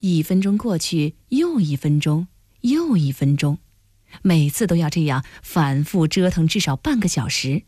1分钟过去，又1分钟，又1分钟，每次都要这样反复折腾至少半个小时。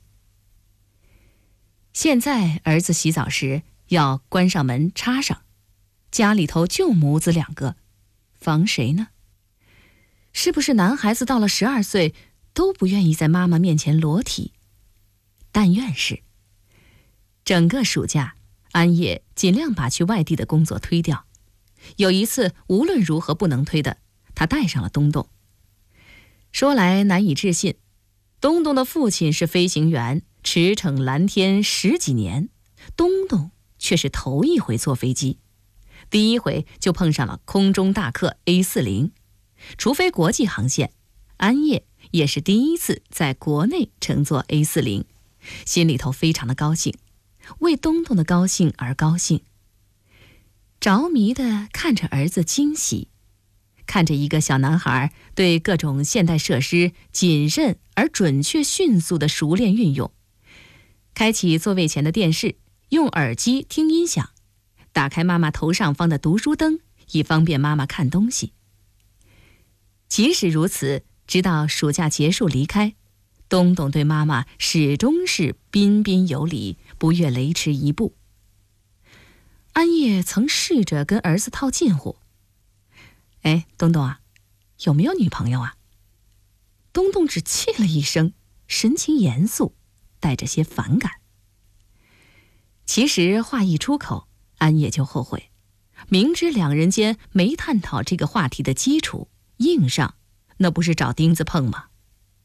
现在儿子洗澡时要关上门插上，家里头就母子2个，防谁呢？是不是男孩子到了12岁都不愿意在妈妈面前裸体？但愿是。整个暑假，安叶尽量把去外地的工作推掉。有一次无论如何不能推的，他带上了东东。说来难以置信，东东的父亲是飞行员，驰骋蓝天10几年，东东却是头一回坐飞机。第一回就碰上了空中大客 A40， 除非国际航线，安叶也是第一次在国内乘坐 A40， 心里头非常的高兴，为东东的高兴而高兴，着迷地看着儿子惊喜，看着一个小男孩对各种现代设施谨慎而准确迅速地熟练运用。开启座位前的电视，用耳机听音响，打开妈妈头上方的读书灯，以方便妈妈看东西。即使如此，直到暑假结束离开，东东对妈妈始终是彬彬有礼，不越雷池一步。安叶曾试着跟儿子套近乎：“哎，东东啊，有没有女朋友啊？”东东只切了一声，神情严肃，带着些反感。其实话一出口，安叶就后悔，明知2人间没探讨这个话题的基础，硬上，那不是找钉子碰吗？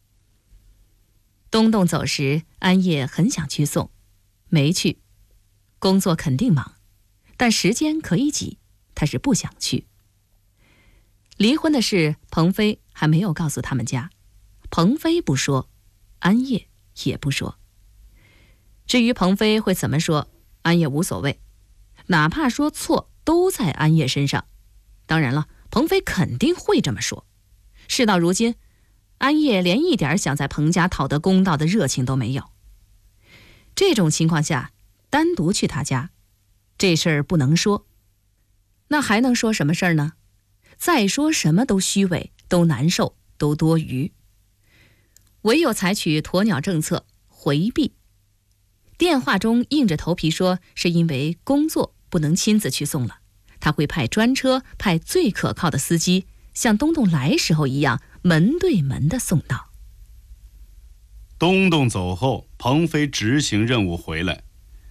东东走时，安叶很想去送，没去。工作肯定忙，但时间可以挤，他是不想去。离婚的事，鹏飞还没有告诉他们家，鹏飞不说，安叶也不说。至于鹏飞会怎么说，安叶无所谓，哪怕说错都在安叶身上。当然了，鹏飞肯定会这么说。事到如今，安叶连一点想在鹏家讨得公道的热情都没有。这种情况下，单独去他家，这事儿不能说，那还能说什么事儿呢？再说什么都虚伪，都难受，都多余。唯有采取鸵鸟政策，回避。电话中硬着头皮说是因为工作不能亲自去送了，他会派专车，派最可靠的司机，像东东来时候一样，门对门的送到。 东东走后，鹏飞执行任务回来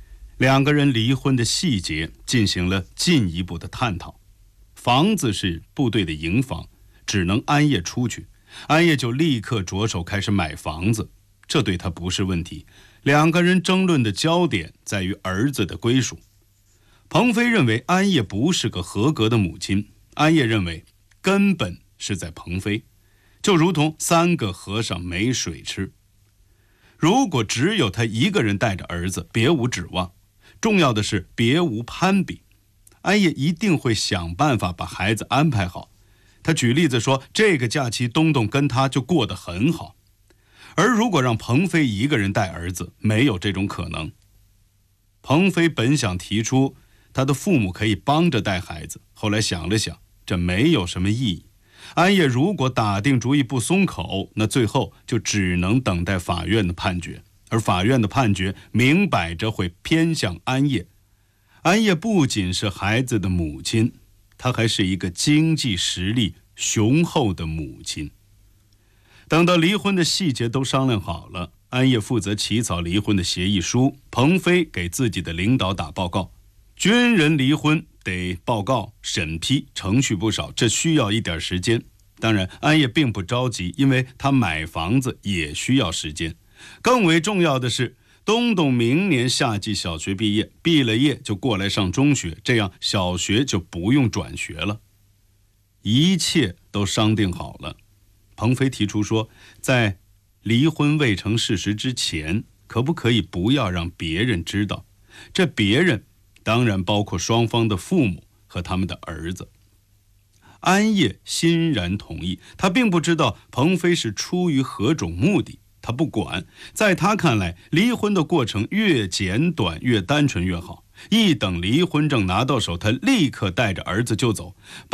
，2个人离婚的细节进行了进一步的探讨。房子是部队的营房，只能安叶出去，安叶就立刻着手开始买房子，这对他不是问题。2个人争论的焦点在于儿子的归属。鹏飞认为安叶不是个合格的母亲，安叶认为根本是在鹏飞，就如同3个和尚没水吃。如果只有他一个人带着儿子，别无指望，重要的是别无攀比。安叶一定会想办法把孩子安排好。他举例子说，这个假期东东跟他就过得很好。而如果让鹏飞一个人带儿子，没有这种可能。鹏飞本想提出他的父母可以帮着带孩子，后来想了想，这没有什么意义。安叶如果打定主意不松口，那最后就只能等待法院的判决，而法院的判决明摆着会偏向安叶。安叶不仅是孩子的母亲，她还是一个经济实力雄厚的母亲。等到离婚的细节都商量好了，安叶负责起草离婚的协议书，鹏飞给自己的领导打报告。军人离婚得报告审批，程序不少，这需要一点时间。当然，安叶并不着急，因为他买房子也需要时间。更为重要的是，东东明年夏季小学毕业，毕了业就过来上中学，这样小学就不用转学了。一切都商定好了。鹏飞提出说，在离婚未成事实之前，可不可以不要让别人知道？这别人当然包括双方的父母和他们的儿子。安叶欣然同意，他并不知道鹏飞是出于何种目的，他不管。在他看来，离婚的过程越简短越单纯越好。一等离婚证拿到手，他立刻带着儿子就走，